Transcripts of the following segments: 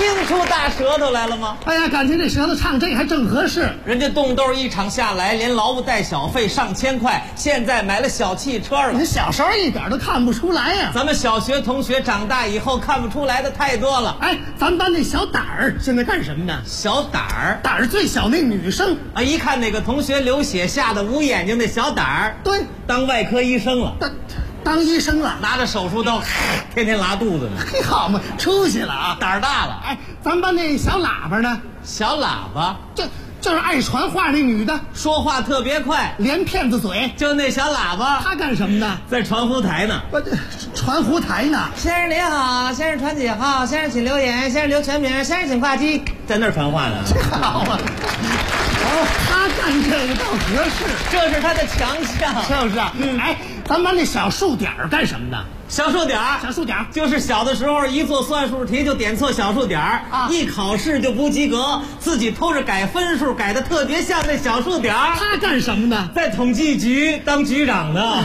听出大舌头来了吗？ 哎呀，感情这舌头唱这还正合适。 人家冻豆一场下来，连劳务带小费上千块，现在买了小汽车了。 你小时候一点都看不出来呀。 咱们小学同学长大以后看不出来的太多了。 哎，咱班那小胆儿现在干什么呢？ 小胆儿， 胆儿最小那女生啊，一看哪个同学流血，吓得捂眼睛那小胆儿， 对， 当外科医生了。 当医生了， 拿着手术刀，天天拉肚子呢。 嘿，好嘛，出息了啊， 胆儿大了。 哎，咱班那小喇叭呢？ 小喇叭， 就是爱传话那女的， 说话特别快， 连骗子嘴。 就那小喇叭， 她干什么呢？ 在传呼台呢。 传呼台呢？ 先生您好，先生传几号？先生请留言，先生留全名，先生请挂机，在那儿传话呢。 好啊。他干这个倒合适， 这是他的强项， 是不是啊？哎，咱班那小数点干什么的？ 小数点就是小的时候一做算术题就点错小数点啊，一考试就不及格，自己偷着改分数，改的特别像那小数点。 他干什么呢？ 在统计局当局长呢。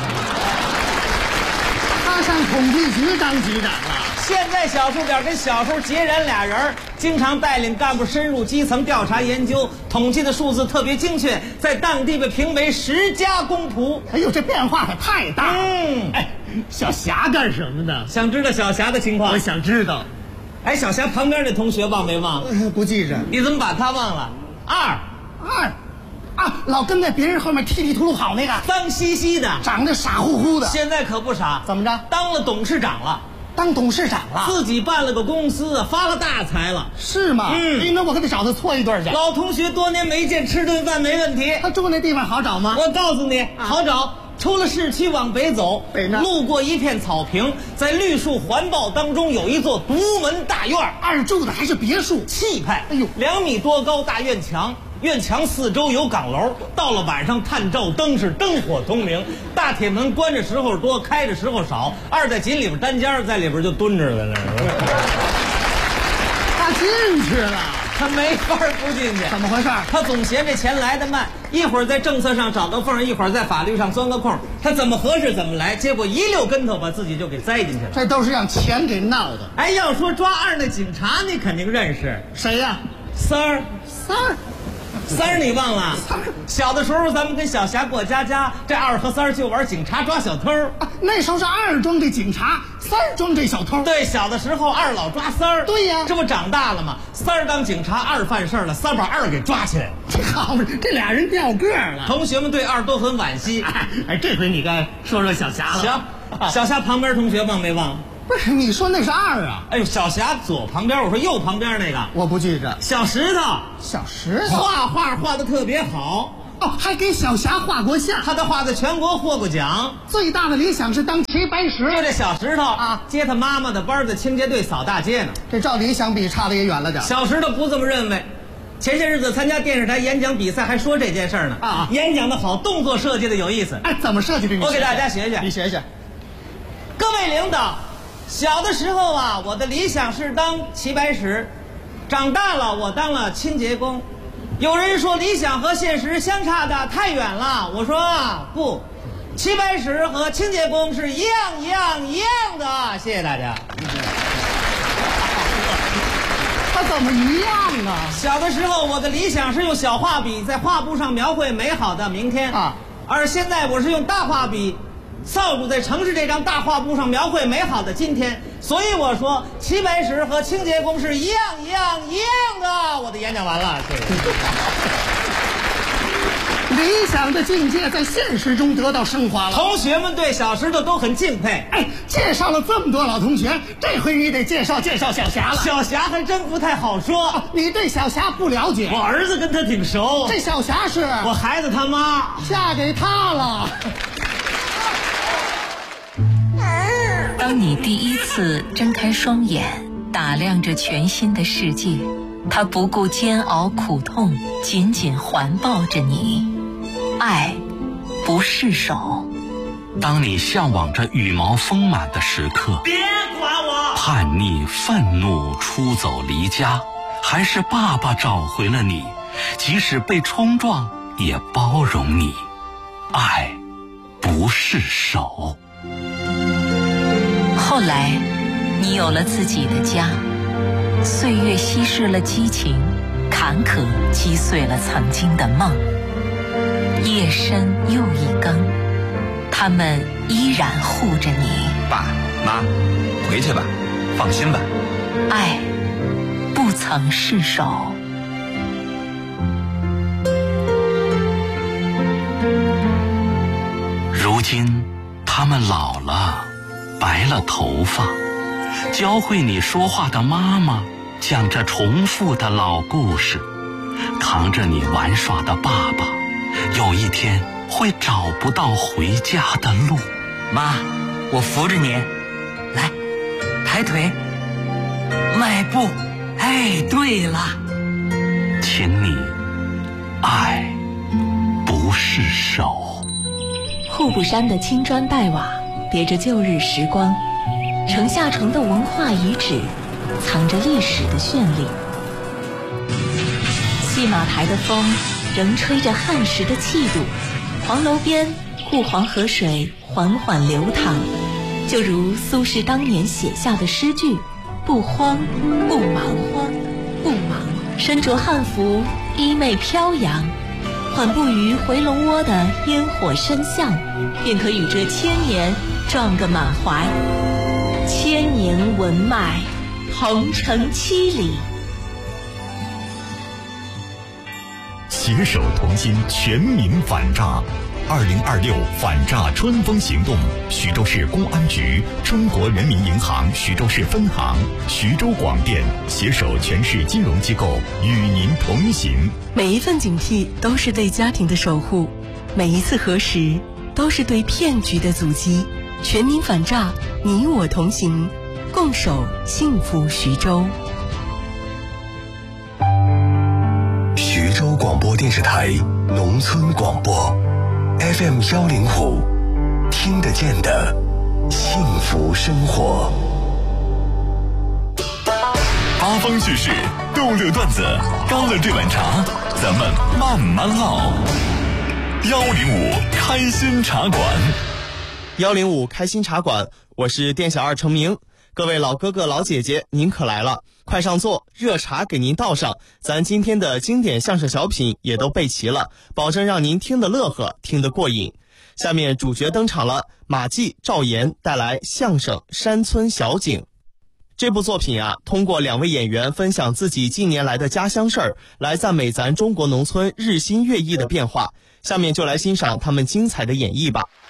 他上统计局当局长了。 现在小数点跟小数截然俩人，经常带领干部深入基层调查研究，统计的数字特别精确，在当地被评为10佳公仆。 哎呦，这变化可太大了。哎，小霞干什么呢？ 想知道小霞的情况？ 我想知道。 哎，小霞旁边那同学忘没忘？ 不记着。 你怎么把他忘了？二啊，老跟在别人后面踢踢突突跑那个， 脏兮兮的， 长得傻乎乎的。 现在可不傻， 怎么着？ 当了董事长了。 当董事长了， 自己办了个公司，发了大财了。 是吗？那我可得找他搓一顿去。 老同学多年没见，吃顿饭没问题。 他住那地方好找吗？ 我告诉你，好找。出了市区往北走，路过一片草坪，在绿树环抱当中有一座独门大院， 二住的还是别墅， 气派。 哎呦 ，2米多高大院墙。院墙四周有岗楼，到了晚上探照灯是灯火通明。大铁门关着时候多，开着时候少。二在井里边单间，在里边就蹲着在那儿。 他进去了， 他没法不进去。 怎么回事？ 他总嫌这钱来得慢，一会儿在政策上找个缝，一会儿在法律上钻个空。他怎么合适怎么来，结果一溜跟头把自己就给栽进去了。 这都是让钱给闹的。 哎，要说抓二那警察，你肯定认识。 谁呀？ 三儿。三儿你忘了？小的时候咱们跟小霞过家家，这二和三儿就玩警察抓小偷。 那时候是二装这警察，三儿装这小偷。 对，小的时候二老抓三儿。 对呀， 这不长大了吗？三儿当警察，二犯事了，三把二给抓起来了。 好，这俩人掉个了。 同学们对二都很惋惜。 哎，这回你该说说小霞了。 行，小霞旁边同学忘没忘？ 不是，你说那是二啊？ 哎呦，小霞左旁边，我说右旁边那个， 我不记着。 小石头，画画画的特别好哦，还给小霞画过像。 他的画在全国获过奖， 最大的理想是当齐白石。 就这小石头啊，接他妈妈的班，在清洁队扫大街呢。 这照理想比差的也远了点。 小石头不这么认为。前些日子参加电视台演讲比赛，还说这件事呢。演讲的好，动作设计的有意思。 哎，怎么设计的？ 我给大家学学。 你学学。 各位领导。小的时候啊，我的理想是当齐白石，长大了我当了清洁工。有人说理想和现实相差的太远了，我说不，齐白石和清洁工是一样的。谢谢大家。 他怎么一样啊？ 小的时候我的理想是用小画笔在画布上描绘美好的明天啊，而现在我是用大画笔扫帚在城市这张大画布上描绘美好的今天，所以我说齐白石和清洁工是一样的。我的演讲完了，谢谢。 理想的境界在现实中得到升华了。 同学们对小石头都很敬佩。 哎，介绍了这么多老同学，这回你得介绍小霞了。 小霞还真不太好说。 你对小霞不了解。 我儿子跟她挺熟。 这小霞是我孩子他妈嫁给他了。 当你第一次睁开双眼，打量着全新的世界，它不顾煎熬苦痛，紧紧环抱着你。爱不释手。 当你向往着羽毛丰满的时刻， 别管我， 叛逆愤怒出走离家，还是爸爸找回了你，即使被冲撞也包容你。爱不释手。 后来你有了自己的家， 岁月稀释了激情，坎坷击碎了曾经的梦。夜深又一更，他们依然护着你。 爸妈，回去吧，放心吧。 爱不曾释手。 如今他们老了，白了头发，教会你说话的妈妈讲着重复的老故事，扛着你玩耍的爸爸，有一天会找不到回家的路。 妈，我扶着你，来，抬腿，迈步。哎，对了， 请你爱不释手。 户部山的青砖黛瓦别着旧日时光，城下城的文化遗址藏着历史的绚丽。戏马台的风仍吹着汉时的气度，黄楼边护黄河水缓缓流淌，就如苏轼当年写下的诗句：不慌不忙，慌不忙，身着汉服，衣袂飘扬，缓步于回龙窝的烟火深巷，便可与这千年撞个满怀。千年文脉，同城七里。 携手同心，全民反诈。2026反诈春风行动，徐州市公安局、中国人民银行徐州市分行、徐州广电携手全市金融机构与您同行。 每一份警惕都是对家庭的守护，每一次核实都是对骗局的阻击。全民反诈，你我同行，共守幸福徐州。 徐州广播电视台农村广播 FM105，听得见的幸福生活。 八方趣事，逗乐段子，干了这碗茶，咱们慢慢唠。105开心茶馆 ，105开心茶馆，我是店小二程明。各位老哥哥老姐姐，您可来了，快上座，热茶给您倒上，咱今天的经典相声小品也都备齐了，保证让您听得乐呵，听得过瘾。下面主角登场了，马季、赵岩带来相声《山村小景》。这部作品啊，通过两位演员分享自己近年来的家乡事儿，来赞美咱中国农村日新月异的变化。下面就来欣赏他们精彩的演绎吧。